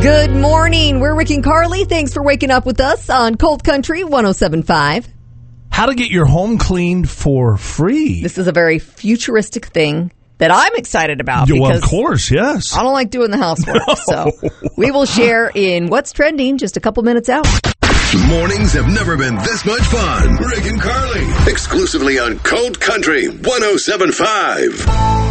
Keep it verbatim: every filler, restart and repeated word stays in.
Good morning. We're Rick and Carly. Thanks for waking up with us on Cold Country one oh seven point five. How to get your home cleaned for free. This is a very futuristic thing that I'm excited about. Yeah, well, because of course, yes. I don't like doing the housework. No. So we will share in What's Trending just a couple minutes out. Mornings have never been this much fun. Rick and Carly, exclusively on Cold Country one oh seven point five.